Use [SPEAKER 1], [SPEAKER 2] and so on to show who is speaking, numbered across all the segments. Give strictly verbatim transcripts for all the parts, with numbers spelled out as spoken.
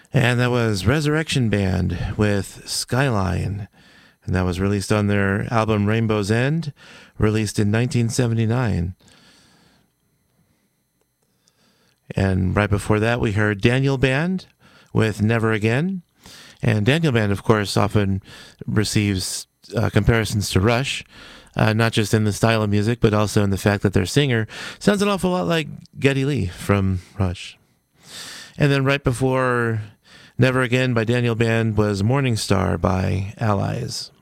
[SPEAKER 1] And that was Resurrection Band with Skyline. And that was released on their album Rainbow's End, released in nineteen seventy-nine. And right before that, we heard Daniel Band with Never Again. And Daniel Band, of course, often receives uh, comparisons to Rush, uh, not just in the style of music, but also in the fact that their singer sounds an awful lot like Geddy Lee from Rush. And then right before Never Again by Daniel Band was Morning Star by Allies.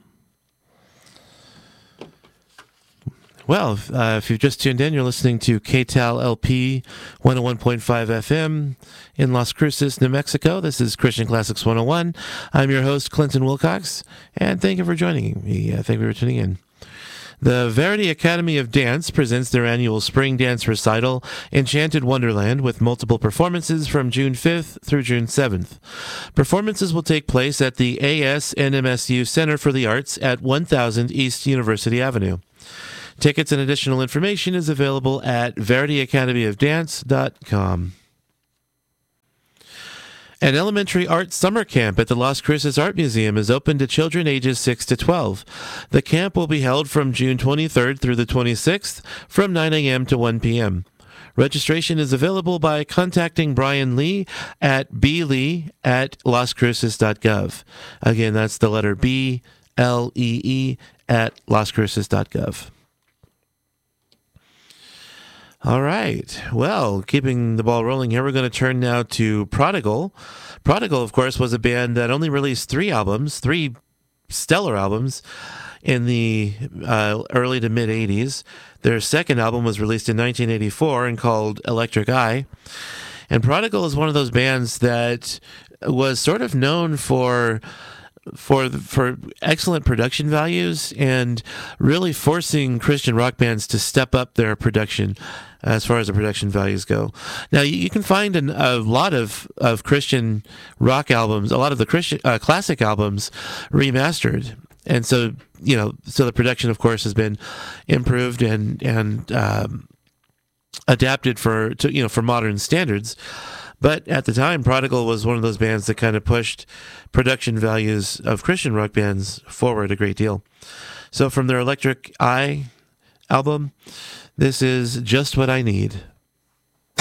[SPEAKER 1] Well, uh, if you've just tuned in, you're listening to K T A L L P one oh one point five F M in Las Cruces, New Mexico. This is Christian Classics one oh one. I'm your host, Clinton Wilcox, and thank you for joining me. Uh, thank you for tuning in. The Verity Academy of Dance presents their annual spring dance recital, Enchanted Wonderland, with multiple performances from June fifth through June seventh. Performances will take place at the A S N M S U Center for the Arts at one thousand East University Avenue. Tickets and additional information is available at verity academy of dance dot com. An elementary art summer camp at the Las Cruces Art Museum is open to children ages six to twelve. The camp will be held from June twenty-third through the twenty-sixth from nine a.m. to one p.m. Registration is available by contacting Brian Lee at b lee at las cruces dot gov. Again, that's the letter B, L E E, at las cruces dot gov. All right. Well, keeping the ball rolling here, we're going to turn now to Prodigal. Prodigal, of course, was a band that only released three albums, three stellar albums in the uh, early to mid-eighties. Their second album was released in nineteen eighty-four and called Electric Eye. And Prodigal is one of those bands that was sort of known for... for for excellent production values and really forcing Christian rock bands to step up their production as far as the production values go. Now, you, you can find an, a lot of, of Christian rock albums, a lot of the Christian uh, classic albums remastered. And so, you know, so the production, of course, has been improved and, and um, adapted for, to, you know, for modern standards. But at the time, Prodigal was one of those bands that kind of pushed production values of Christian rock bands forward a great deal. So from their Electric Eye album, this is Just What I Need.